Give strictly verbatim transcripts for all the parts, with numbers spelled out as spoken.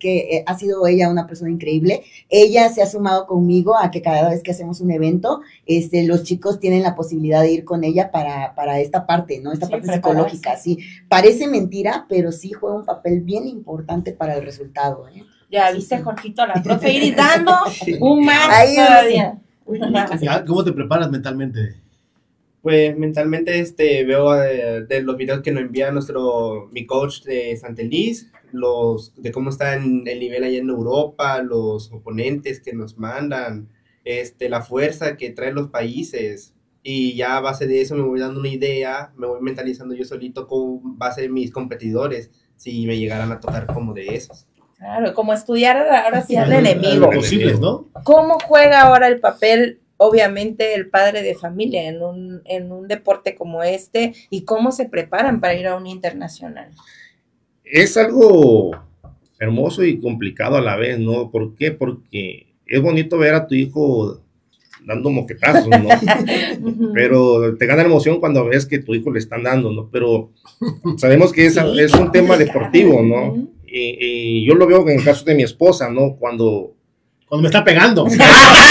que eh, ha sido ella una persona increíble. Ella se ha sumado conmigo a que cada vez que hacemos un evento, este, los chicos tienen la posibilidad de ir con ella para, para esta parte, ¿no? Esta sí, parte psicológica, sí. Parece mentira, pero sí juega un papel bien importante para el resultado, ¿eh? Ya viste, Jorgito, la profe Iris dando un más Ahí todavía. ¿Cómo te preparas mentalmente? Pues mentalmente este, veo de, de los videos que nos envía nuestro, mi coach de Santeliz, los, de cómo está en el nivel allá en Europa, los oponentes que nos mandan, este, la fuerza que traen los países, y ya a base de eso me voy dando una idea, me voy mentalizando yo solito con base de mis competidores, si me llegaran a tocar como de esos. Claro, como estudiar ahora sí al enemigo. Posibles, ¿no? ¿Cómo juega ahora el papel, obviamente, el padre de familia en un, en un deporte como este, y cómo se preparan para ir a un internacional? Es algo hermoso y complicado a la vez, ¿no? ¿Por qué? Porque es bonito ver a tu hijo dando moquetazos, ¿no? Pero te gana la emoción cuando ves que tu hijo le están dando, ¿no? Pero sabemos que es, sí, es un tema deportivo, ¿no? Y, y yo lo veo en el caso de mi esposa, ¿no? Cuando... Cuando me está pegando. Cuando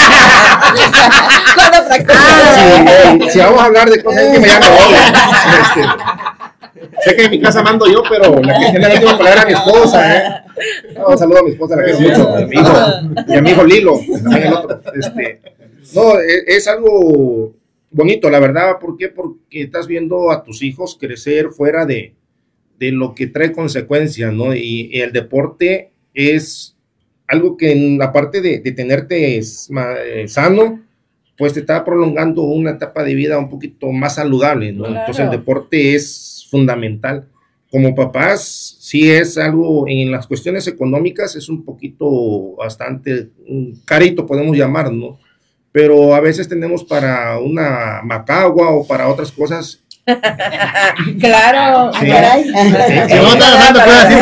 ah, si, si vamos a hablar de cosas que me llaman este, sé que en mi casa mando yo, pero la que tiene la última palabra a mi esposa, ¿eh? No, un saludo a mi esposa, la que es mucho, a mi hijo, y a mi hijo Lilo, también el otro. Este, no, es, es algo bonito, la verdad. ¿Por qué? Porque estás viendo a tus hijos crecer fuera de, de lo que trae consecuencias, ¿no? Y, y el deporte es algo que en la parte de, de tenerte es, eh, sano, pues te está prolongando una etapa de vida un poquito más saludable, ¿no? Claro. Entonces el deporte es fundamental. Como papás, sí es algo, en las cuestiones económicas es un poquito bastante un carito, podemos llamar, ¿no? Pero a veces tenemos para una macagua o para otras cosas. Claro, sí. Caray. Si vamos a estar hablando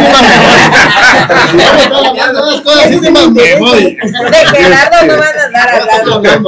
cosas así, me voy. De Gerardo no van a andar hablando.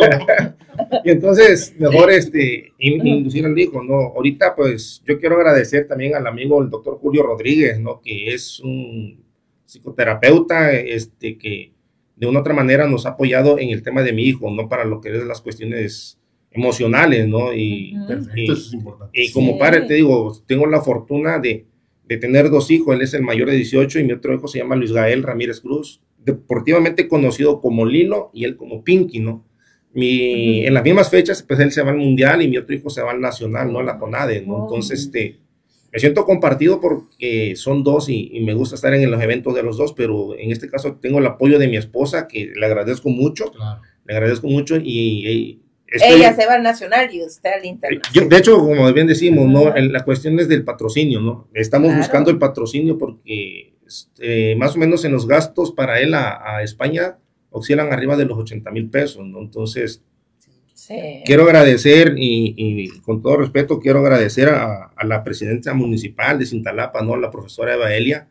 Y entonces, mejor este, inducir al hijo, ¿no? Ahorita, pues, yo quiero agradecer también al amigo, el doctor Julio Rodríguez, ¿no? Que es un psicoterapeuta, este, que de una u otra manera nos ha apoyado en el tema de mi hijo, ¿no? Para lo que es las cuestiones emocionales, ¿no? Y, Perfecto, y, eso es importante. y como sí. padre, te digo, tengo la fortuna de, de tener dos hijos. Él es el mayor de dieciocho y mi otro hijo se llama Luis Gael Ramírez Cruz, deportivamente conocido como Lilo y él como Pinky, ¿no? Mi, uh-huh. En las mismas fechas, pues él se va al mundial y mi otro hijo se va al nacional, ¿no? A la CONADE, ¿no? Oh. Entonces, este, me siento compartido porque son dos y, y me gusta estar en los eventos de los dos, pero en este caso tengo el apoyo de mi esposa, que le agradezco mucho, claro. le agradezco mucho y... y estoy, ella se va al nacional y usted al internacional. Yo, de hecho, como bien decimos, uh-huh. ¿no? La cuestión es del patrocinio, ¿no? Estamos claro. buscando el patrocinio porque este, más o menos en los gastos para él a, a España oscilan arriba de los ochenta mil pesos, ¿no? Entonces, sí. quiero agradecer y, y con todo respeto quiero agradecer a, a la presidenta municipal de Cintalapa, ¿no? La profesora Eva Elia,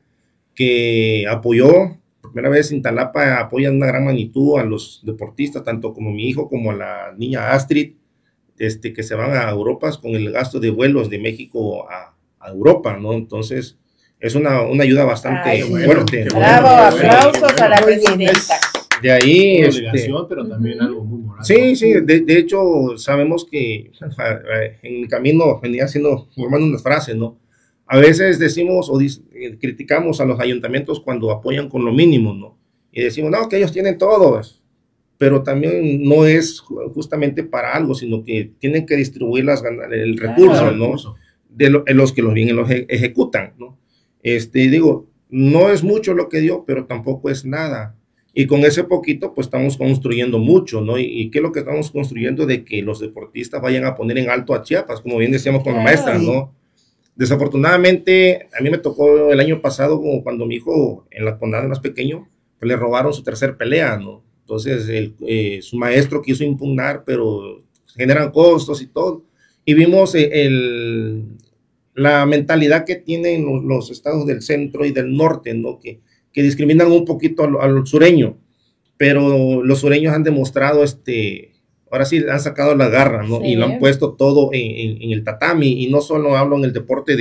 que apoyó, por primera vez Cintalapa apoya en una gran magnitud a los deportistas, tanto como mi hijo como a la niña Astrid, este, que se van a Europa con el gasto de vuelos de México a, a Europa, ¿no? Entonces, es una, una ayuda bastante Ay, fuerte. Bravo, ¿no? Aplausos a la presidenta. De ahí, una este, obligación, pero también uh-huh. algo muy moral. Sí, sí, de, de hecho, sabemos que en mi camino venía haciendo, formando unas frases, ¿no? A veces decimos o dis, eh, criticamos a los ayuntamientos cuando apoyan con lo mínimo, ¿no? Y decimos, no, que ellos tienen todo, pero también no es justamente para algo, sino que tienen que distribuir las, el recurso, claro, ¿no? De, lo, de los que los bien los ejecutan, ¿no? Este, digo, no es mucho lo que dio, pero tampoco es nada. Y con ese poquito, pues estamos construyendo mucho, ¿no? Y, y ¿qué es lo que estamos construyendo? De que los deportistas vayan a poner en alto a Chiapas, como bien decíamos con la maestra, ¿no? Desafortunadamente, a mí me tocó el año pasado, como cuando mi hijo en la CONADE más pequeño, pues le robaron su tercer pelea, ¿no? Entonces, el, eh, su maestro quiso impugnar, pero generan costos y todo. Y vimos el, el, la mentalidad que tienen los, los estados del centro y del norte, ¿no? Que que discriminan un poquito al, al sureño, pero los sureños han demostrado, este, ahora sí han sacado la garra, ¿no? Sí. Y lo han puesto todo en, en, en el tatami, y no solo hablo en el deporte de,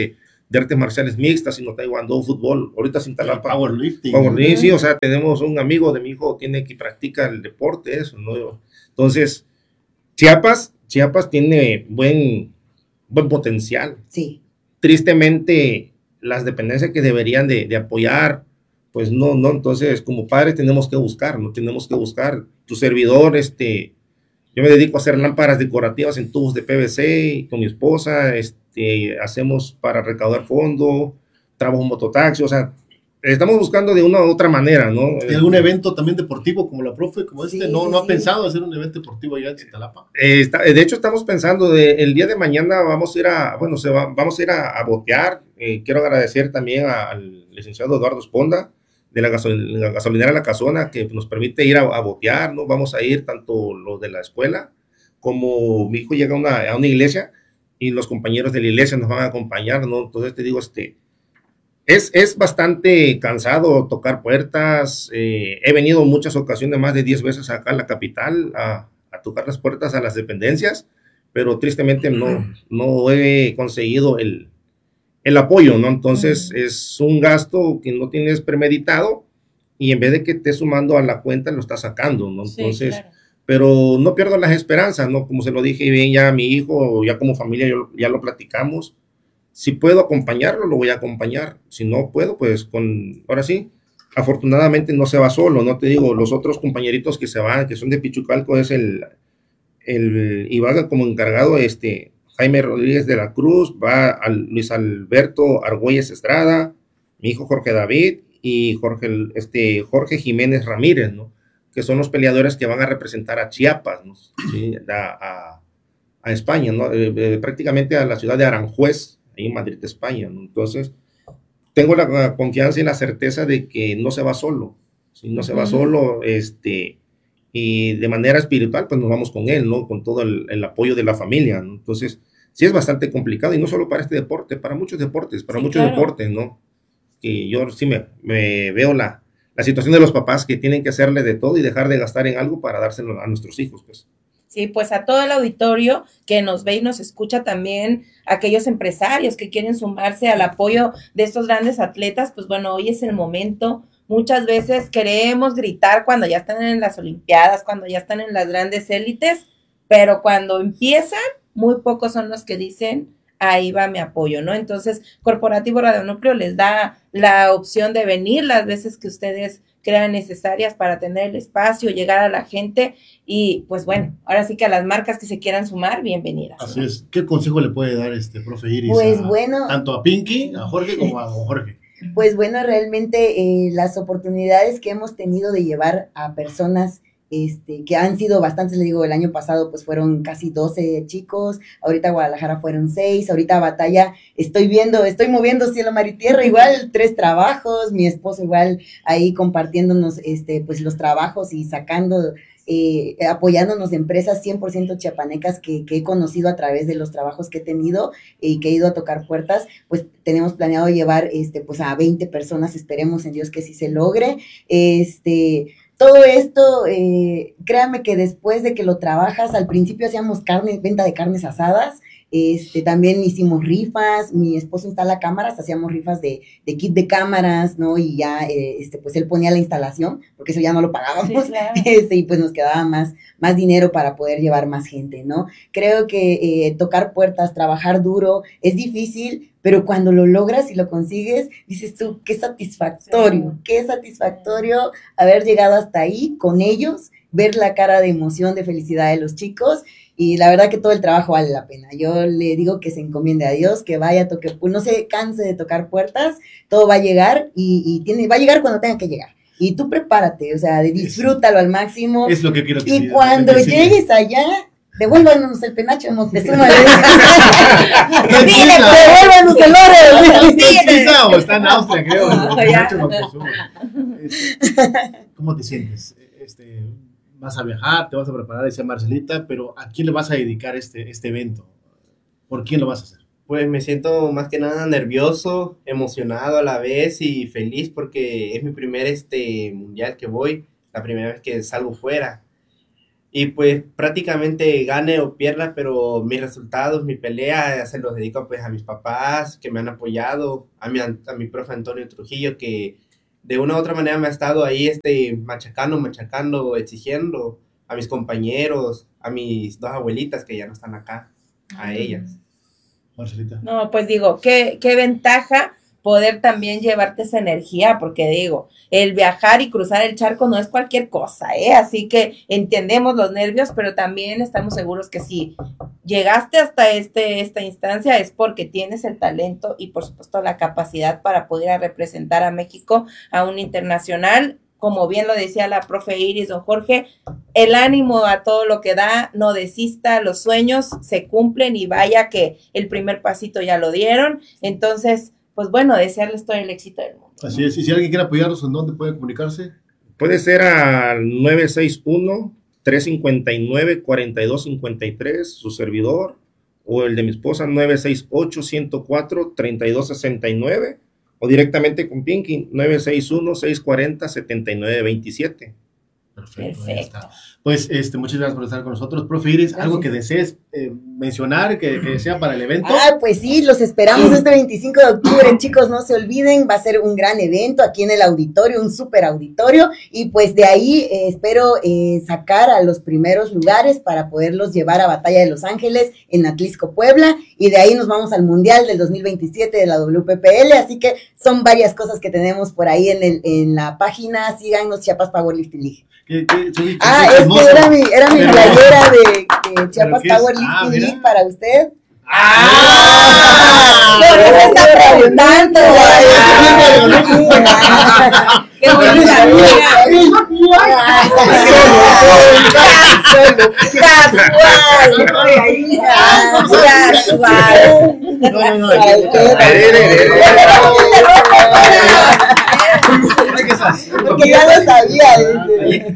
de artes marciales mixtas, sino taekwondo, fútbol, ahorita sin Talapa. Powerlifting. Powerlifting, sí, o sea, tenemos un amigo de mi hijo, tiene que practica el deporte, eso, ¿no? Entonces, Chiapas, Chiapas tiene buen, buen potencial. Sí. Tristemente, las dependencias que deberían de, de apoyar, pues no, no, entonces como padres tenemos que buscar, no tenemos que buscar. Tu servidor, este, yo me dedico a hacer lámparas decorativas en tubos de P V C con mi esposa, este, hacemos para recaudar fondo, trabajo en mototaxi, o sea, estamos buscando de una u otra manera, ¿no? ¿Y algún evento también deportivo como la profe, como este? Sí, ¿No, sí, no ha sí. pensado hacer un evento deportivo allá en Cintalapa? Eh, está- de hecho, estamos pensando de, el día de mañana vamos a ir a, bueno, se va, vamos a ir a, a botear. Eh, quiero agradecer también a- al licenciado Eduardo Esponda de la, gasol- la gasolinera La Casona que nos permite ir a, a botear, ¿no? Vamos a ir tanto los de la escuela como mi hijo llega a una, a una iglesia y los compañeros de la iglesia nos van a acompañar, ¿no? Entonces te digo, este, es, es bastante cansado tocar puertas. Eh, he venido muchas ocasiones, más de diez veces acá a la capital a, a tocar las puertas a las dependencias, pero tristemente no, no he conseguido el, el apoyo, ¿no? Entonces es un gasto que no tienes premeditado y en vez de que estés sumando a la cuenta, lo estás sacando, ¿no? Sí, Entonces, claro. pero no pierdo las esperanzas, ¿no? Como se lo dije bien ya a mi hijo, ya como familia yo- ya lo platicamos. Si puedo acompañarlo, lo voy a acompañar. Si no puedo, pues con, ahora sí, afortunadamente no se va solo, no te digo, los otros compañeritos que se van, que son de Pichucalco, es el, el y va como encargado este Jaime Rodríguez de la Cruz, va al Luis Alberto Argüelles Estrada, mi hijo Jorge David y Jorge, este, Jorge Jiménez Ramírez, ¿no? Que son los peleadores que van a representar a Chiapas, ¿no? Sí, a, a, a España, ¿no? Eh, eh, prácticamente a la ciudad de Aranjuez, ahí en Madrid, España, ¿no? Entonces, tengo la, la confianza y la certeza de que no se va solo, ¿sí? No se va Ujú. solo, este, y de manera espiritual, pues nos vamos con él, ¿no? Con todo el, el apoyo de la familia, ¿no? Entonces, sí es bastante complicado, y no solo para este deporte, para muchos deportes, para Sí, muchos claro. deportes, ¿no? Que yo sí me, me veo la, la situación de los papás que tienen que hacerle de todo y dejar de gastar en algo para dárselo a nuestros hijos, pues. Sí, pues a todo el auditorio que nos ve y nos escucha, también aquellos empresarios que quieren sumarse al apoyo de estos grandes atletas, pues bueno, hoy es el momento. Muchas veces queremos gritar cuando ya están en las Olimpiadas, cuando ya están en las grandes élites, pero cuando empiezan, muy pocos son los que dicen, ahí va mi apoyo, ¿no? Entonces, Corporativo Radio Núcleo les da la opción de venir las veces que ustedes crean necesarias para tener el espacio, llegar a la gente y, pues bueno, ahora sí que a las marcas que se quieran sumar, bienvenidas. Así es. ¿Qué consejo le puede dar este profe Iris? Pues a- bueno. Tanto a Pinky, a Jorge, como a don Jorge. Pues bueno, realmente eh, las oportunidades que hemos tenido de llevar a personas este, que han sido bastantes, le digo, el año pasado pues fueron casi doce chicos, ahorita Guadalajara fueron seis, ahorita Batalla, estoy viendo, estoy moviendo cielo, mar y tierra, igual tres trabajos, mi esposo igual ahí compartiéndonos este, pues los trabajos y sacando, eh, apoyándonos de empresas cien por ciento chiapanecas que, que he conocido a través de los trabajos que he tenido y que he ido a tocar puertas, pues tenemos planeado llevar este, pues a veinte personas, esperemos en Dios que sí se logre, este... Todo esto, eh, créanme que después de que lo trabajas, al principio hacíamos carne, venta de carnes asadas, este, también hicimos rifas, mi esposo instala cámaras, hacíamos rifas de, de kit de cámaras, ¿no? Y ya, eh, este, pues él ponía la instalación, porque eso ya no lo pagábamos, Sí, claro. este, y pues nos quedaba más, más dinero para poder llevar más gente, ¿no? Creo que eh, tocar puertas, trabajar duro, es difícil, pero cuando lo logras y lo consigues, dices tú, qué satisfactorio, Sí. qué satisfactorio haber llegado hasta ahí con ellos, ver la cara de emoción, de felicidad de los chicos, y la verdad que todo el trabajo vale la pena. Yo le digo que se encomiende a Dios, que vaya, toque, pues no se canse de tocar puertas, todo va a llegar, y, y tiene, va a llegar cuando tenga que llegar. Y tú prepárate, o sea, de disfrútalo al máximo, Es lo que quiero que y sí- cuando que sí. llegues allá, devuélvanos el penacho de Moctezuma. Precisa. Devuélvanos el oro. ¿Precisa o está en Austria, creo? Ah, el ya. Nacho Moctezuma. Este, ¿Cómo te sientes? Este, vas a viajar, te vas a preparar, decía Marcelita, pero ¿a quién le vas a dedicar este, este evento? ¿Por quién lo vas a hacer? Pues me siento más que nada nervioso, emocionado a la vez y feliz porque es mi primer este mundial que voy, la primera vez que salgo fuera. Y pues prácticamente gane o pierda, pero mis resultados, mi pelea, se los dedico pues a mis papás que me han apoyado, a mi, a mi profe Antonio Trujillo que de una u otra manera me ha estado ahí este, machacando, machacando, exigiendo, a mis compañeros, a mis dos abuelitas que ya no están acá, a ellas. Marcelita. No, pues digo, qué, qué ventaja poder también llevarte esa energía, porque digo, el viajar y cruzar el charco no es cualquier cosa, ¿eh? Así que entendemos los nervios, pero también estamos seguros que si llegaste hasta este, esta instancia es porque tienes el talento y por supuesto la capacidad para poder representar a México a un internacional. Como bien lo decía la profe Iris, don Jorge, el ánimo a todo lo que da, no desista, los sueños se cumplen y vaya que el primer pasito ya lo dieron. Entonces, pues bueno, desearles todo el éxito del mundo. Así es, y si alguien quiere apoyarnos, ¿en dónde puede comunicarse? Puede ser al nueve seis uno, tres cinco nueve, cuatro dos cinco tres, su servidor, o el de mi esposa, nueve seis ocho, uno cero cuatro, tres dos seis nueve, o directamente con Pinky, nueve seis uno, seis cuatro cero, siete nueve dos siete. Perfecto, ahí está. Pues este, muchas gracias por estar con nosotros. Profe Iris, ¿algo que desees eh, mencionar, que, que sea para el evento? Ah, pues sí, los esperamos este veinticinco de octubre, chicos, no se olviden, va a ser un gran evento aquí en el auditorio, un super auditorio, y pues de ahí eh, espero eh, sacar a los primeros lugares para poderlos llevar a Batalla de Los Ángeles en Atlisco, Puebla, y de ahí nos vamos al Mundial del dos mil veintisiete de la W P P L, así que son varias cosas que tenemos por ahí en, el, en la página, síganos, Chiapas Powerlifting League. ¿Qué, qué, soy, Ah, soy es hermoso. que era mi, era mi Pero- playera de, de Chiapas ¿Pero qué es? Powerlifting Ah, mira. League para usted. ¡Ah! Por eso está preguntando. Qué bonita Casual. No, no, no. Para usted. Porque ya lo sabía. dice.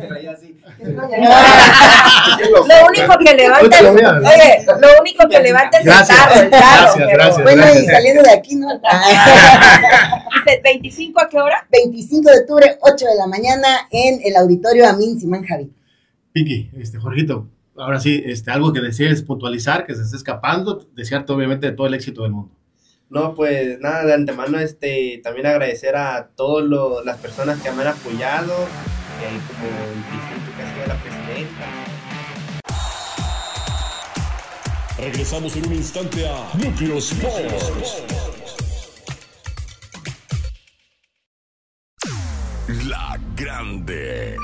Lo único que levanta es, oye, lo único que levanta es el Gracias. carro, el carro. Gracias, pero- gracias. Bueno, y saliendo de aquí, ¿no? Dice, ¿veinticinco a qué hora? veinticinco de octubre, ocho de la mañana, en el auditorio Amin Simán Javi. Pinky, este, Jorgito, ahora sí, este, algo que desees puntualizar, que se esté escapando, desearte obviamente todo el éxito del mundo. No, pues nada, de antemano este, también agradecer a todas las personas que me han apoyado, eh, como el Vicente que ha sido la presidenta. Regresamos en un instante a Núcleo Sports. La Grande.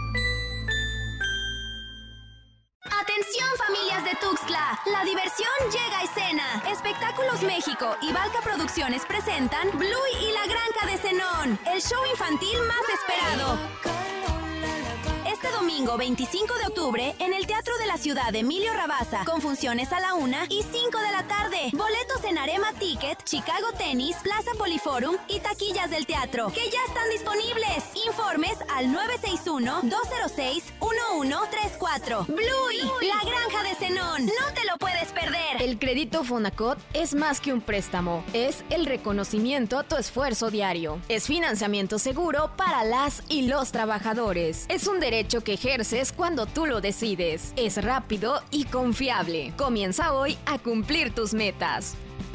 Atención familias de Tuxtla, la diversión llega a escena. Espectáculos México y Valka Producciones presentan Bluey y la Granja de Zenón, el show infantil más esperado. Este domingo veinticinco de octubre en el Teatro de la Ciudad de Emilio Rabasa, con funciones a la una y cinco de la tarde. Boletos en Arema Ticket, Chicago Tennis, Plaza Poliforum y taquillas del teatro, que ya están disponibles. Informes al nueve seis uno, dos cero seis, uno uno tres cuatro. Bluey, la Granja de Zenón. No te lo puedes perder. El crédito Fonacot es más que un préstamo, es el reconocimiento a tu esfuerzo diario. Es financiamiento seguro para las y los trabajadores. Es un derecho que ejerces cuando tú lo decides. Es rápido y confiable. Comienza hoy a cumplir tus metas.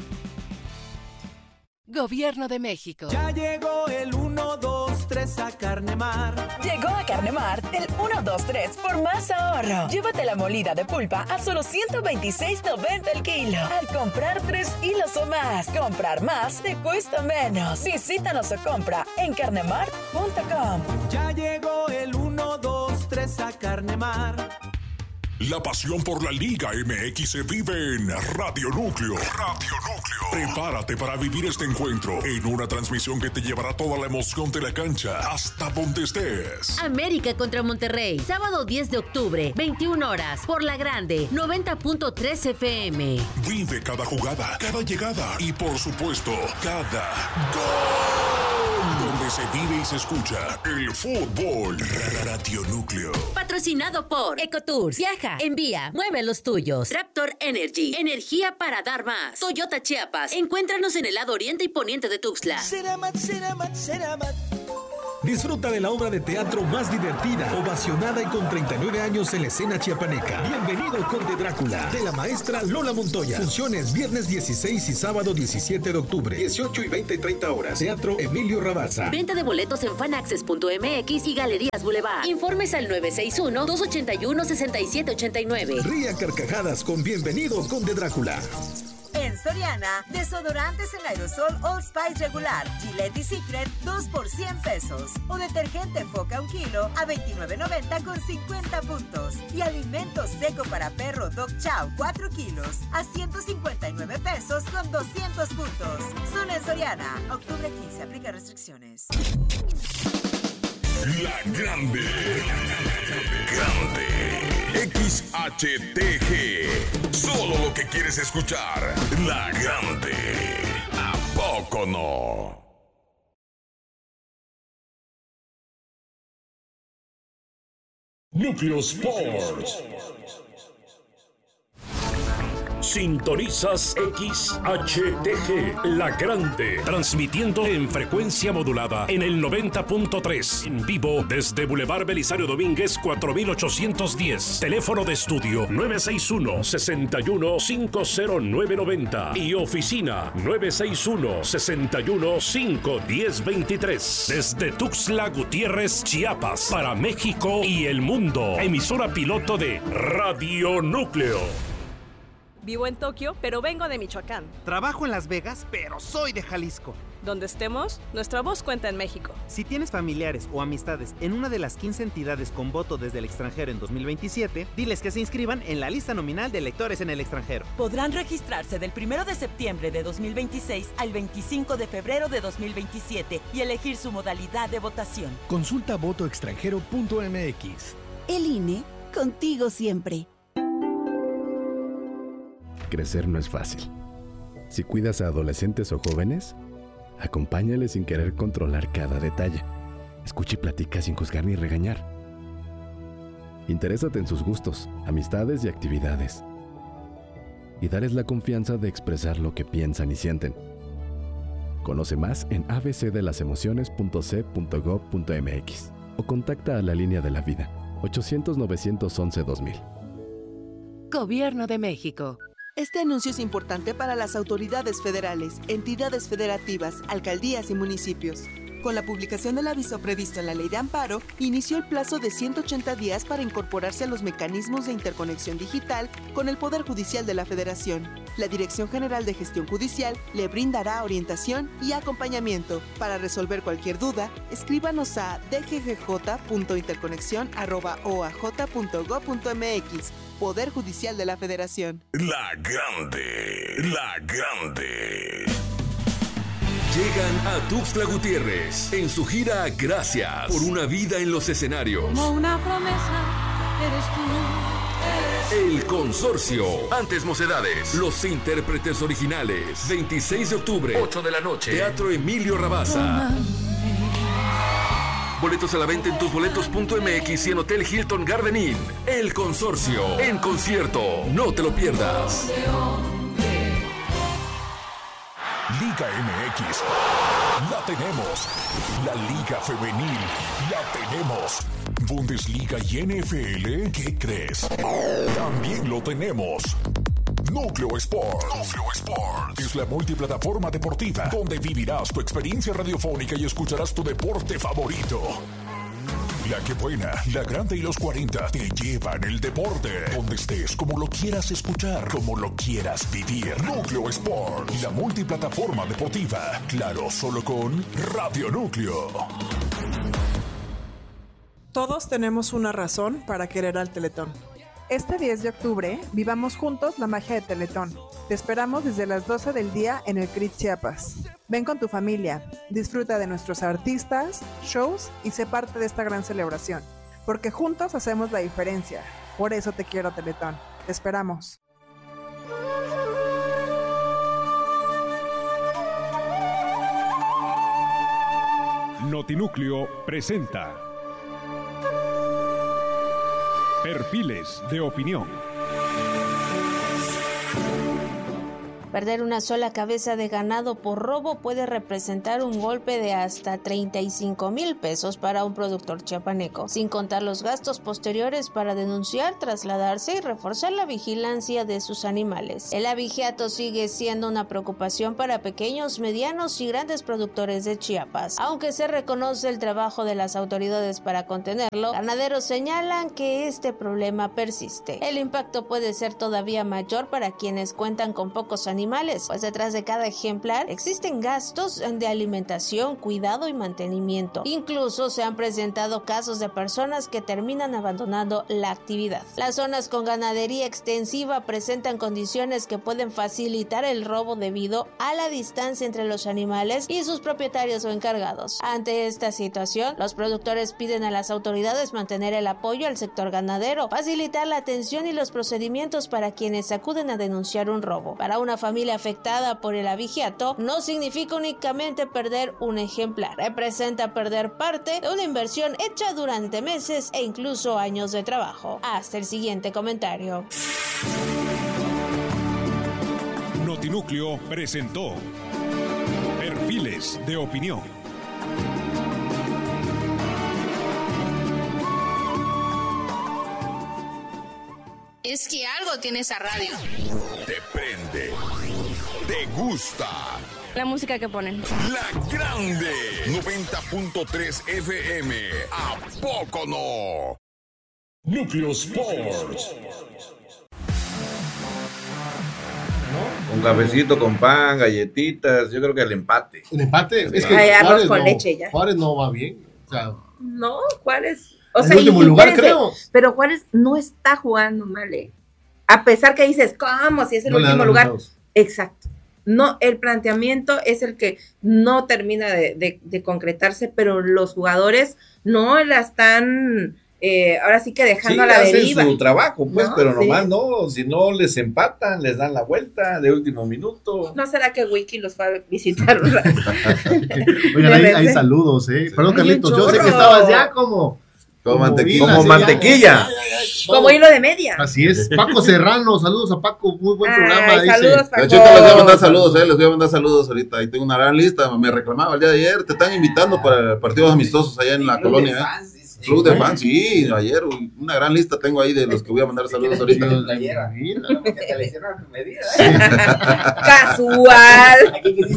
Gobierno de México. Ya llegó el uno, dos, tres a Carnemar. Llegó a Carnemar el uno, dos, tres por más ahorro. Llévate la molida de pulpa a solo ciento veintiséis noventa el kilo. Al comprar tres hilos o más, comprar más te cuesta menos. Visítanos o compra en carnemar punto com. Ya llegó el uno, dos, tres a Carnemar. La pasión por la Liga M X se vive en Radio Núcleo. Radio Núcleo. Prepárate para vivir este encuentro en una transmisión que te llevará toda la emoción de la cancha hasta donde estés. América contra Monterrey, sábado diez de octubre, veintiuna horas, por La Grande, noventa punto tres F M. Vive cada jugada, cada llegada y por supuesto, cada gol. Donde se vive y se escucha el fútbol. Radio Núcleo. Patrocinado por Ecotours. Viaja, envía, mueve los tuyos. Raptor Energy, energía para dar más. Toyota Chiapas, encuéntranos en el lado oriente y poniente de Tuxtla. Ceramat, Ceramat, Ceramat. Disfruta de la obra de teatro más divertida, ovacionada y con treinta y nueve años en la escena chiapaneca. Bienvenido Conde Drácula, de la maestra Lola Montoya. Funciones viernes dieciséis y sábado diecisiete de octubre, dieciocho y veinte y treinta horas. Teatro Emilio Rabasa. Venta de boletos en fanaccess punto m x y Galerías Boulevard. Informes al nueve seis uno, dos ocho uno, seis siete ocho nueve. Ría carcajadas con Bienvenido Conde Drácula. En Soriana, desodorantes en aerosol Old Spice regular, Gillette y Secret, dos por cien pesos. O detergente Foca un kilo a veintinueve noventa con cincuenta puntos. Y alimento seco para perro Dog Chow cuatro kilos a ciento cincuenta y nueve pesos con doscientos puntos. Solo en Soriana, octubre quince, aplica restricciones. La Grande. Grande. X H T G. Solo lo que quieres escuchar. La Grande. ¿A poco no? Núcleo Sports. Sintonizas X H T G, La Grande, transmitiendo en frecuencia modulada en el noventa punto tres, en vivo desde Boulevard Belisario Domínguez cuatro mil ochocientos diez, teléfono de estudio nueve seis uno, seis uno cinco cero nueve nueve cero y oficina nueve seis uno, seis uno cinco uno cero dos tres, desde Tuxtla Gutiérrez, Chiapas, para México y el mundo, emisora piloto de Radio Núcleo. Vivo en Tokio, pero vengo de Michoacán. Trabajo en Las Vegas, pero soy de Jalisco. Donde estemos, nuestra voz cuenta en México. Si tienes familiares o amistades en una de las quince entidades con voto desde el extranjero en dos mil veintisiete, diles que se inscriban en la lista nominal de electores en el extranjero. Podrán registrarse del primero de septiembre de dos mil veintiséis al veinticinco de febrero de dos mil veintisiete y elegir su modalidad de votación. Consulta voto extranjero punto m x. El I N E, contigo siempre. Crecer no es fácil. Si cuidas a adolescentes o jóvenes, acompáñales sin querer controlar cada detalle. Escucha y platica sin juzgar ni regañar. Interésate en sus gustos, amistades y actividades. Y darles la confianza de expresar lo que piensan y sienten. Conoce más en a b c de las emociones punto c punto gov punto m x o contacta a la línea de la vida ochocientos, novecientos once, dos mil. Gobierno de México. Este anuncio es importante para las autoridades federales, entidades federativas, alcaldías y municipios. Con la publicación del aviso previsto en la Ley de Amparo, inició el plazo de ciento ochenta días para incorporarse a los mecanismos de interconexión digital con el Poder Judicial de la Federación. La Dirección General de Gestión Judicial le brindará orientación y acompañamiento. Para resolver cualquier duda, escríbanos a d g g j punto interconexión arroba o a j punto gov punto m x. Poder Judicial de la Federación. La Grande, La Grande. Llegan a Tuxtla Gutiérrez en su gira Gracias por una vida en los escenarios. Como una promesa, eres tú. El Consorcio, Antes Mocedades, los intérpretes originales. veintiséis de octubre, ocho de la noche, Teatro Emilio Rabasa. Boletos a la venta en tus boletos punto m x y en Hotel Hilton Garden Inn. El Consorcio, en concierto. No te lo pierdas. Liga M X, la tenemos. La Liga Femenil, la tenemos. Bundesliga y N F L, ¿qué crees? También lo tenemos. Núcleo Sports. Núcleo Sports es la multiplataforma deportiva donde vivirás tu experiencia radiofónica y escucharás tu deporte favorito. La que buena, la grande y los cuarenta te llevan el deporte. Donde estés, como lo quieras escuchar, como lo quieras vivir. Núcleo Sports, la multiplataforma deportiva. Claro, solo con Radio Núcleo. Todos tenemos una razón para querer al Teletón. Este diez de octubre, vivamos juntos la magia de Teletón. Te esperamos desde las doce del día en el C R I T Chiapas. Ven con tu familia, disfruta de nuestros artistas, shows y sé parte de esta gran celebración. Porque juntos hacemos la diferencia. Por eso te quiero, Teletón. Te esperamos. Notinúcleo presenta Perfiles de Opinión. Perder una sola cabeza de ganado por robo puede representar un golpe de hasta treinta y cinco mil pesos para un productor chiapaneco, sin contar los gastos posteriores para denunciar, trasladarse y reforzar la vigilancia de sus animales. El abigeato sigue siendo una preocupación para pequeños, medianos y grandes productores de Chiapas. Aunque se reconoce el trabajo de las autoridades para contenerlo, ganaderos señalan que este problema persiste. El impacto puede ser todavía mayor para quienes cuentan con pocos animales, pues detrás de cada ejemplar existen gastos de alimentación, cuidado y mantenimiento. Incluso se han presentado casos de personas que terminan abandonando la actividad. Las zonas con ganadería extensiva presentan condiciones que pueden facilitar el robo debido a la distancia entre los animales y sus propietarios o encargados. Ante esta situación, los productores piden a las autoridades mantener el apoyo al sector ganadero, facilitar la atención y los procedimientos para quienes acuden a denunciar un robo. Para una familia afectada por el abigeato, no significa únicamente perder un ejemplar, representa perder parte de una inversión hecha durante meses e incluso años de trabajo. Hasta el siguiente comentario. Notinúcleo presentó Perfiles de Opinión. Es que algo tiene esa radio. Te prende. Te gusta. La música que ponen. La Grande. noventa punto tres F M. ¿A poco no? Núcleo Sports. Un cafecito con pan, galletitas, yo creo que el empate. ¿El empate? Es que Ay, arroz Juárez, con no, leche ya. Juárez no va bien. O sea, No, Juárez. O en sea, último y, lugar, espérense, creo. Pero Juárez no está jugando mal, ¿eh? A pesar que dices, ¿cómo? Si es el No le dan último lugar. resultados. Exacto. No, el planteamiento es el que no termina de, de- de concretarse, pero los jugadores no la están, eh, ahora sí que dejando Sí, a la hacen deriva. su trabajo, pues, ¿No? pero Sí. nomás no, si no les empatan, les dan la vuelta de último minuto. ¿No será que Wiki los va a visitar un rato? Oigan, hay, De hay repente. saludos, ¿eh? Perdón, Hay Carlitos, un yo sé que chorro. estabas ya como... Como mantequilla. vila, Como sí, mantequilla. ya, ya, ya, todo. Como hilo de media. Así es. Paco Serrano, saludos a Paco, muy buen Ay, programa. dice. saludos, Paco. Yo te les voy a mandar saludos, eh, les voy a mandar saludos ahorita. Ahí tengo una gran lista, me reclamaba el día de ayer, te están invitando para partidos amistosos allá en la colonia, ¿eh? Club de fans, sí, ayer, una gran lista tengo ahí de los que voy a mandar saludos ahorita. Casual.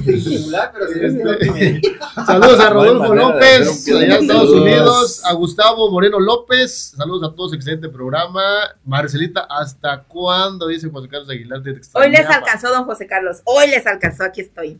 Saludos a Rodolfo No hay manera de López, hacer un pie allá en de Estados saludos. Unidos, a Gustavo Moreno López, saludos a todos, excelente programa. Marcelita, ¿hasta cuándo? Dice José Carlos Aguilar. Te Hoy les extrañaba. alcanzó, don José Carlos. Hoy les alcanzó, aquí estoy.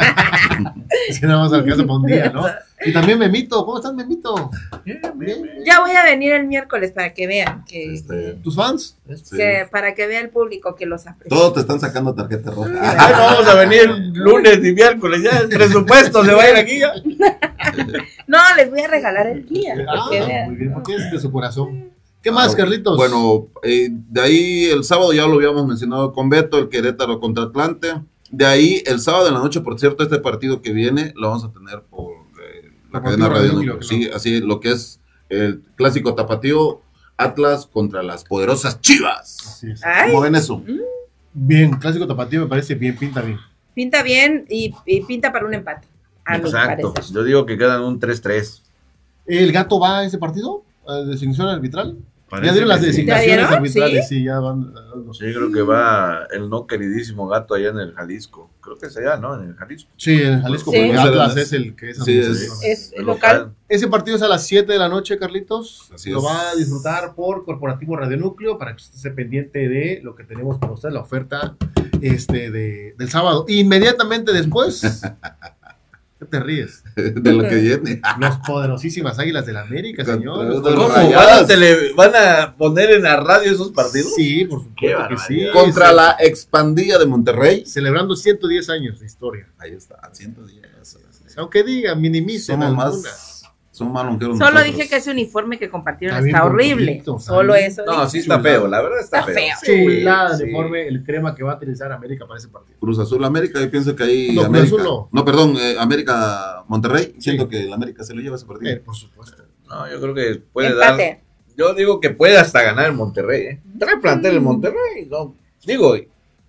Es que nada más alcanza para un día, ¿no? Y también Memito, ¿cómo estás, Memito? Ya voy a venir el miércoles para que vean que, Este, ¿Tus fans? que para que vea el público que los aprecia. Todos te están sacando tarjeta roja. Ay, no, vamos a venir lunes y miércoles, ya el presupuesto se va a ir aquí ya. No, les voy a regalar el día. para Ah, que vean. muy bien, porque es de su corazón. ¿Qué más, Carlitos? Bueno, eh, de ahí el sábado ya lo habíamos mencionado con Beto, el Querétaro contra Atlante. De ahí el sábado en la noche, por cierto, este partido que viene lo vamos a tener por eh, la Deportivo cadena Radio Radio Núcleo. Núcleo, Sí, así lo que es el clásico tapatío Atlas contra las poderosas Chivas. Así es. Ay, ¿Cómo ven eso? Bien, clásico tapatío me parece bien, pinta bien. pinta bien y, y pinta para un empate. A mi Exacto. parecer. Yo digo que quedan un tres tres. ¿El gato va a ese partido? ¿A designación arbitral? Parece Ya dieron las que sí. designaciones ¿Ya dieron? arbitrales, ¿Sí? sí, ya van. Sí, creo que va el no queridísimo gato allá en el Jalisco. Creo que es allá, ¿no? En el Jalisco. Sí, en Jalisco, Sí. porque Atlas es el que es. Sí, administración. Es el local. Ese partido es a las siete de la noche, Carlitos. Así lo es. va a disfrutar por Corporativo Radio Núcleo para que usted esté pendiente de lo que tenemos para usted, la oferta este de, del sábado. Inmediatamente después, ¿qué te ríes? De lo que viene. Los poderosísimas Águilas del América, señor. Contra- Los ¿Cómo? Rayados. ¿Van a, tele- ¿Van a poner en la radio esos partidos? Sí, por Qué supuesto que sí. barbaridad. Contra la expandilla de Monterrey. Celebrando ciento diez años de historia. Ahí está, ciento diez. Aunque diga, minimicen Somos alguna. más, somos más longeros Solo nosotros. dije que ese uniforme que compartieron Está bien está horrible. bonito, está Solo bien. eso. No, dije. sí está feo, la verdad está, Está feo. feo. Chulada de sí. uniforme, el crema que va a utilizar América para ese partido. Cruz Azul América, yo pienso que ahí No, Cruz América. Azul no. perdón, eh, América Monterrey. Siento que el América se lo lleva ese partido. Eh, por supuesto. No, yo creo que puede Empate. dar. Yo digo que puede hasta ganar el Monterrey, ¿eh? Trae plantel el Monterrey, no. Digo,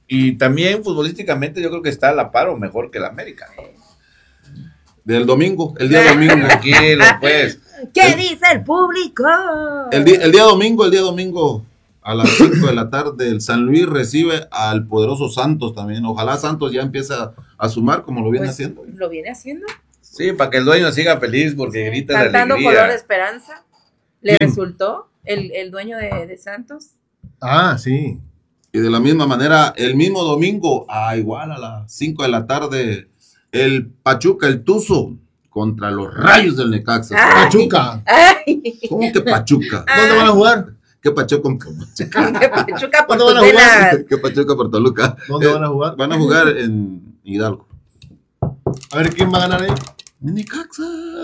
Y también futbolísticamente yo creo que está a la par o mejor que el América. Del domingo, el día domingo. Tranquilo, pues. ¿Qué el, dice el público? El día, el día domingo, el día domingo, a las cinco de la tarde, el San Luis recibe al poderoso Santos también. Ojalá Santos ya empiece a, a sumar como lo viene pues, haciendo. ¿Lo viene haciendo? Sí, para que el dueño siga feliz porque sí, grita de alegría. Cantando Color de Esperanza. ¿Le ¿Quién? resultó el, el dueño de, de Santos? Ah, sí. Y de la misma manera, el mismo domingo, a igual a las cinco de la tarde, el Pachuca, el Tuzo, contra los Rayos del Necaxa. Ay, Pachuca. Ay. ¿Cómo que Pachuca? Ay. ¿Dónde van a jugar? ¿Qué Pachuca con Pachuca? ¿Qué Pachuca por ¿Dónde van a jugar? ¿Qué Pachuca por Toluca? ¿Dónde eh, van a jugar? Van a jugar en Hidalgo. A ver, ¿quién va a ganar ahí? Necaxa.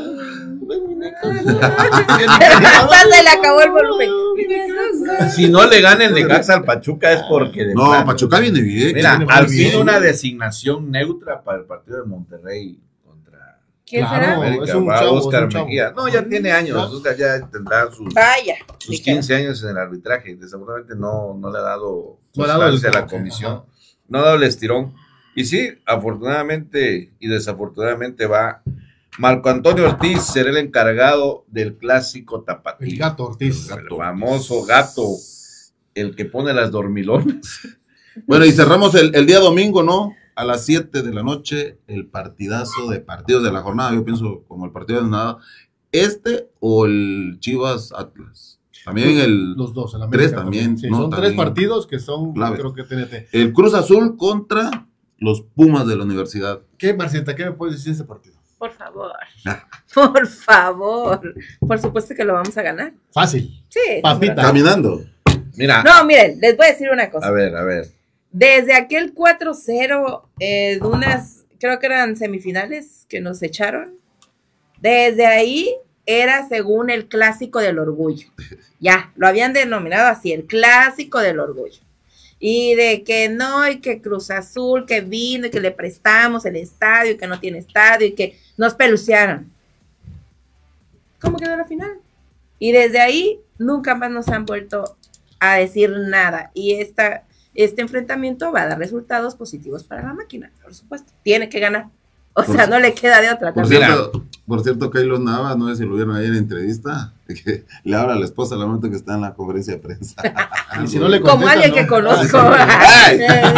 Se le acabó el volumen. Si no le gana el Necaxa al Pachuca es porque... No, plano, Pachuca viene bien. Mira, viene al bien. fin una designación neutra para el partido de Monterrey contra... ¿Quién será? América, es un va chavo, Oscar es un Mejía. No, ya tiene años. Oscar ya tendrá sus, Vaya, sus quince años en el arbitraje. Desafortunadamente no, no le ha dado no a la comisión. Ajá. No ha dado el estirón. Y sí, afortunadamente y desafortunadamente va... Marco Antonio Ortiz será el encargado del clásico tapatío. El gato Ortiz. El gato, famoso gato, el que pone las dormilonas. Bueno, y cerramos el, el día domingo, ¿no? A las siete de la noche, el partidazo de partidos de la jornada. Yo pienso como el partido de nada. ¿Este o el Chivas Atlas? También el... Los dos, el América. Tres también. Sí, ¿no? Son también tres partidos que son, clave. Creo que T N T. El Cruz Azul contra los Pumas de la Universidad. ¿Qué, Marcita, qué me puedes decir de ese partido? Por favor, por favor, por supuesto que lo vamos a ganar. Fácil. Sí. Papita. Caminando. Mira. No, miren, les voy a decir una cosa. A ver, a ver. Desde aquel cuatro cero eh, de unas, creo que eran semifinales que nos echaron, desde ahí era según el clásico del orgullo. Ya, lo habían denominado así, el clásico del orgullo. Y de que no, y que Cruz Azul, que vino, y que le prestamos el estadio, y que no tiene estadio, y que nos pelucearon. ¿Cómo quedó la final? Y desde ahí, nunca más nos han vuelto a decir nada. Y esta, este enfrentamiento va a dar resultados positivos para la máquina, por supuesto. Tiene que ganar. O por sea, no le queda de otra. Por cierto, por cierto, Keylor Navas, no sé si lo vieron ahí en la entrevista, que le habla a la esposa al momento que está en la conferencia de prensa. Y si no le Como alguien ¿no? que conozco. Ay,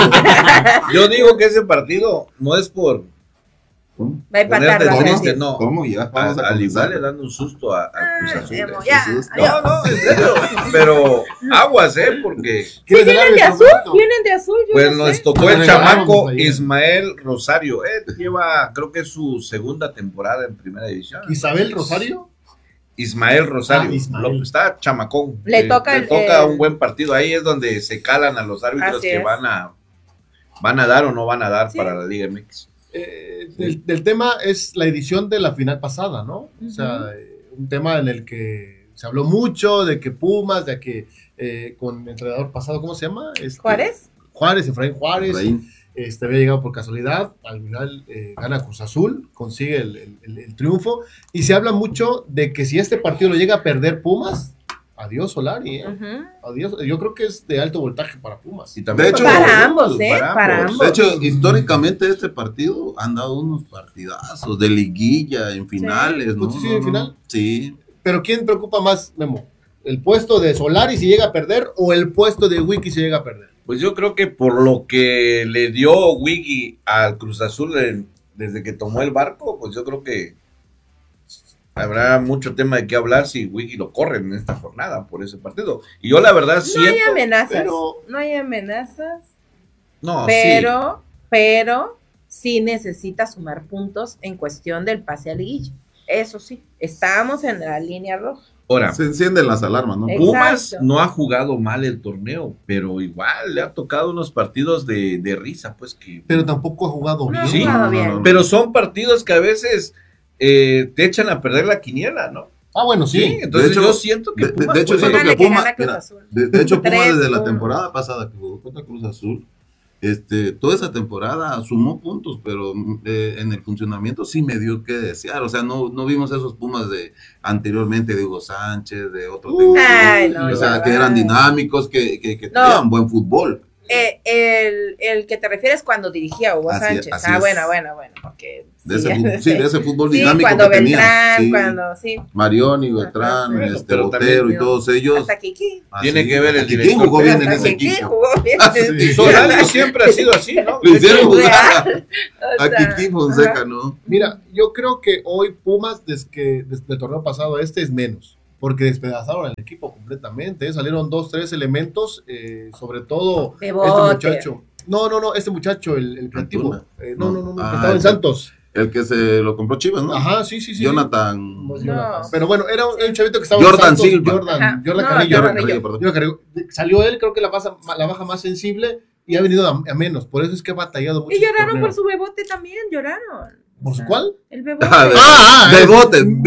yo digo que ese partido no es por ¿Cómo? Va a empatar la triste, no. ¿Cómo? Ya, a, al igual le dan un susto a, a Cruz Azul. Ah, ya, no, no, en serio. Pero aguas, ¿eh? Porque... Sí, vienen de azul, vienen de azul. Yo pues no nos sé. tocó el chamaco Ismael Rosario. Él lleva, creo que es su segunda temporada en primera división. ¿Isabel Rosario? Ismael Rosario. Ah, Ismael. Está chamacón. Le eh, toca, le el, toca el... un buen partido. Ahí es donde se calan a los árbitros Así que es. van a, van a dar o no van a dar sí. para la Liga M X. Eh, del, del tema es la edición de la final pasada, ¿no? Uh-huh. O sea, eh, un tema en el que se habló mucho de que Pumas, de que eh, con el entrenador pasado, ¿cómo se llama? Este, Juárez. Juárez, Efraín Juárez, Efraín. Este, había llegado por casualidad, al final eh, gana Cruz Azul, consigue el, el, el, el triunfo, y se habla mucho de que si este partido lo llega a perder Pumas, adiós Solari, ¿eh? Uh-huh. Adiós. Yo creo que es de alto voltaje para Pumas. Y también, de hecho, para ambos, ¿eh? Para, para ambos. ambos. De hecho, históricamente este partido han dado unos partidazos de liguilla en finales, sí. ¿no? ¿Sí, sí, en final? Sí. Pero ¿quién preocupa más, Memo? ¿El puesto de Solari si llega a perder o el puesto de Wiki si llega a perder? Pues yo creo que por lo que le dio Wiki al Cruz Azul en, desde que tomó el barco, pues yo creo que habrá mucho tema de qué hablar si Wiki lo corren en esta jornada por ese partido. Y yo la verdad no siento... No hay amenazas, pero... no hay amenazas, no, pero, sí. pero sí necesita sumar puntos en cuestión del pase a liguilla. Eso sí, estamos en la línea roja. Ahora, se encienden las alarmas, ¿no? Exacto. Pumas no ha jugado mal el torneo, pero igual le ha tocado unos partidos de, de risa, pues que... Pero tampoco ha jugado no bien. Sí, ha jugado bien. No, no, no. Pero son partidos que a veces eh, te echan a perder la quiniela, ¿no? Ah, bueno, sí. sí entonces de hecho, yo siento que de, Pumas de hecho, puede... siento que que Pumas, gana Cruz mira, Azul. de, de hecho, Pumas Tres, desde la uno. temporada pasada que jugó contra Cruz Azul, este, toda esa temporada sumó puntos, pero eh, en el funcionamiento sí me dio que desear. O sea, no, no vimos esos Pumas de anteriormente de Hugo Sánchez, de otro Uh, ay, no, o sea, ya que va. eran dinámicos, que, que, que No. tenían buen fútbol. Eh, el, el que te refieres cuando dirigía Hugo Así- Sánchez. así Ah, es. bueno, bueno, bueno, porque De sí, ese, fútbol- sí, de ese fútbol sí, dinámico cuando que tenía. Beltrán, Sí. cuando sí. Marioni, Beltrán, Ajá, sí. este, Pero Botero también, y todos ellos. Hasta Kiki. Ah, Tiene sí, que ver el hasta Kikín director jugó bien en Hasta ese Kiki equipo. jugó bien. Ah, sí. Solari siempre ha sido así, ¿no? Lo hicieron jugar Real. O a sea, Kikín Fonseca, ajá. ¿no? Mira, yo creo que hoy Pumas, desde que desde el torneo pasado a este, es menos, porque despedazaron al equipo completamente, ¿eh? Salieron dos, tres elementos, eh, sobre todo este Bebote. muchacho. No, no, no, este muchacho, el, el creativo. Antuna. Eh, no, no, no, no, Ah, que estaba en ese. Santos. El que se lo compró Chivas, ¿no? Ajá, sí, sí, sí. Jonathan. No. Pero bueno, era un, un chavito que estaba Jordan en Santos, Silva. Jordan, Ajá. Jordan No, Carrillo. Jordan Carrillo, perdón. Jordan Carrillo. Salió él, creo que la, baja, la baja más sensible y ha venido a, a menos. Por eso es que ha batallado mucho. Y lloraron este por torneo. su bebote también, lloraron. ¿Por su cuál? El bebote. Ah, de, Ah, de es- bote, No,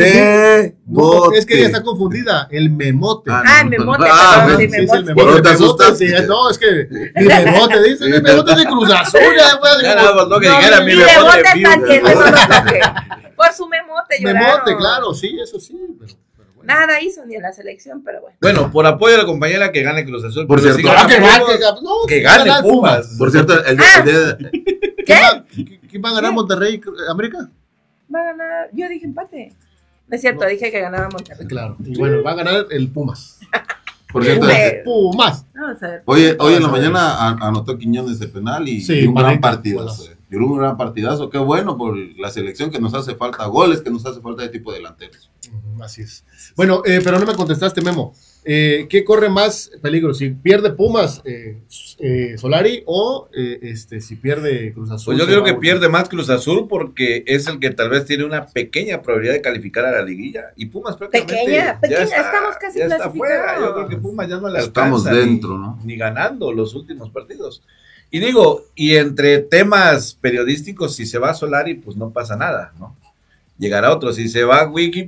bebote. es que ella está confundida. El memote. Ah, Ah, el memote, Ah, perdón, sí, sí, Sí, es el memote. memote. ¿Por qué te El memote, asustaste? sí, no, es que mi memote, dice, el memote de Cruz Azul. Ya, güey, Ya nada más no que dijera mi Mi bebote bebote. está aquí, no lo toque. Por su memote lloraron. memote, claro, sí, eso sí. Pero, pero bueno. Nada hizo ni en la selección, pero bueno. Bueno, por apoyo a la compañera que gane Cruz Azul. Por pero cierto. si Ah, gana que va, Pumas, que, no, que que gane gana Pumas. Por cierto, el, Ah. el día de- ¿Quién ¿Qué? va, ¿quién va a ganar Monterrey, América? Va a ganar. Yo dije empate. No es cierto, No. dije que ganaba Monterrey. Claro. Y bueno, va a ganar el Pumas. por cierto, Pumas. Pumas. Vamos a ver. Hoy, hoy en la Vamos a ver. mañana a- anotó Quiñones de penal y, Sí, y un gran Pareca, partidazo. buenas. Y un gran partidazo. Qué bueno por la selección que nos hace falta goles, que nos hace falta de tipo delanteros. Ujú, así es. Bueno, eh, pero no me contestaste, Memo. Eh, ¿Qué corre más peligro? Si pierde Pumas, eh, eh, Solari, o eh, este, si pierde Cruz Azul. Pues yo se creo va que a- pierde más Cruz Azul porque es el que tal vez tiene una pequeña probabilidad de calificar a la liguilla. Y Pumas prácticamente Pequeña, ya pequeña, está- estamos casi ya está clasificados. fuera. Yo creo que Pumas ya no le Estamos alcanza dentro, ni, ¿no? ni ganando los últimos partidos. Y digo, y entre temas periodísticos, si se va Solari, pues no pasa nada, ¿no? Llegará otro. Si se va Wiki,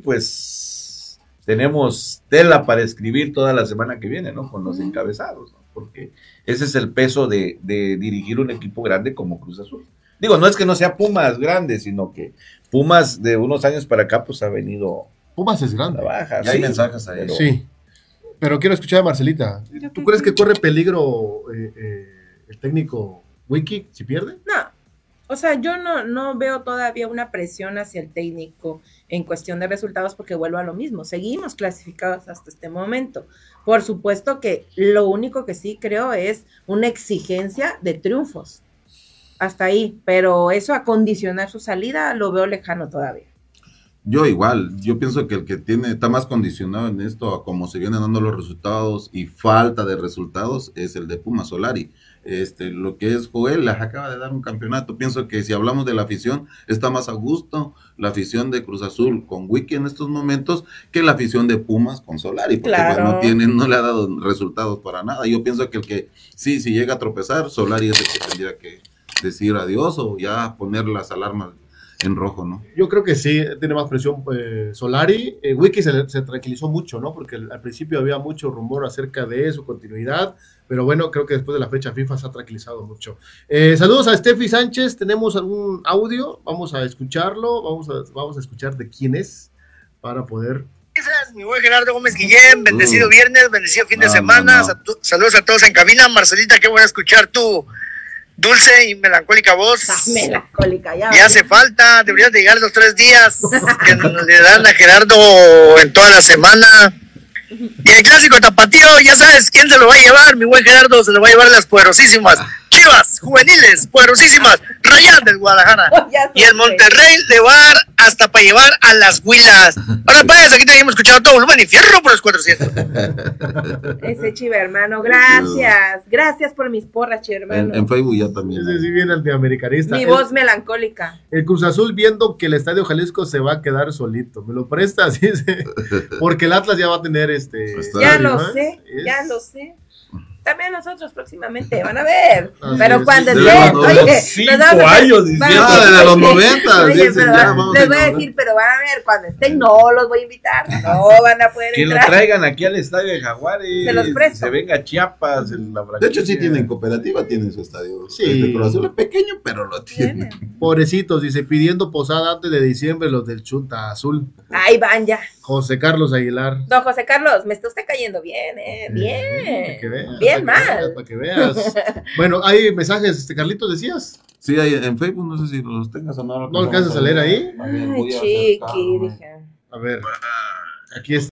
pues tenemos tela para escribir toda la semana que viene, ¿no? Con los encabezados, ¿no? Porque ese es el peso de, de dirigir un equipo grande como Cruz Azul. Digo, no es que no sea Pumas grande, sino que Pumas de unos años para acá, pues ha venido Pumas es a grande. la baja. Ya hay sí, mensajes ahí. pero- Sí. Pero quiero escuchar a Marcelita. ¿Tú crees que corre peligro eh, eh, el técnico Wiki si pierde? No, o sea, yo no, no veo todavía una presión hacia el técnico en cuestión de resultados porque vuelvo a lo mismo, seguimos clasificados hasta este momento. Por supuesto que lo único que sí creo es una exigencia de triunfos, hasta ahí, pero eso a condicionar su salida lo veo lejano todavía. Yo igual, yo pienso que el que tiene está más condicionado en esto a cómo se vienen dando los resultados y falta de resultados es el de Pumas Solari. Este, lo que es Joel, les acaba de dar un campeonato. Pienso que si hablamos de la afición, está más a gusto la afición de Cruz Azul con Wiki en estos momentos que la afición de Pumas con Solari, porque Claro. pues, no tiene, no le ha dado resultados para nada. Yo pienso que el que sí, si llega a tropezar, Solari es el que tendría que decir adiós o ya poner las alarmas en rojo, ¿no? Yo creo que sí, tiene más presión eh, Solari. Eh, Wiki se, se tranquilizó mucho, ¿no? Porque al, al principio había mucho rumor acerca de su continuidad, pero bueno, creo que después de la fecha FIFA se ha tranquilizado mucho. Eh, saludos a Steffi Sánchez, tenemos algún audio, vamos a escucharlo, vamos a, vamos a escuchar de quién es para poder... Mi buen Gerardo Gómez Guillén, bendecido Uh. viernes, bendecido fin de No, semana. no, no. Satu- Saludos a todos en cabina. Marcelita, qué bueno escuchar tu dulce y melancólica voz. Ah, melancólica, ya. Y hace falta, deberías de llegar los tres días que le dan a Gerardo en toda la semana. Y el clásico tapatío, ya sabes quién se lo va a llevar, mi buen Gerardo, se lo va a llevar las poderosísimas Chivas juveniles, poderosísimas Rayadas del Guadalajara. Ya sé, Y el Monterrey le va a dar hasta para llevar a las Huilas. Ahora pues, aquí tenemos escuchado todo volumen y fierro por los cuatrocientos. Ese chiva hermano, gracias, gracias por mis porras, chiva hermano. En, en Facebook ya también. Ese sí viene el de americanista. Mi El- voz melancólica. El Cruz Azul viendo que el Estadio Jalisco se va a quedar solito. ¿Me lo prestas? Dice. Porque el Atlas ya va a tener este... Ya estadio, lo ¿eh? sé, Es- ya lo sé. También nosotros próximamente van a ver. Así Pero es, cuando sí, estén, de los oye, cinco nos vamos a- años van- diciendo. Ah, desde los noventa, Oye, dicen, pero ya, van- vamos les a voy a inaugurar. decir, pero van a ver, cuando estén, no los voy a invitar. No van a poder Que lo entrar. traigan aquí al estadio de Jaguares. Se los presto. Se venga a Chiapas. En la De hecho, sí franquicia. tienen cooperativa, tienen su estadio. Sí. Este Cruz Azul es pequeño, pero lo tienen. Pobrecitos, dice, pidiendo posada antes de diciembre los del Chunta Azul. Ahí van ya. José Carlos Aguilar. Don José Carlos, me está usted cayendo bien, ¿eh? Eh, Bien. que vea. Bien, bien mal. Para que veas. Bueno, hay mensajes, este Carlitos, decías. Sí, hay en Facebook, no sé si los tengas o no. ¿No alcanzas a leer ahí? Ay, chiqui, dije. A ver, aquí está.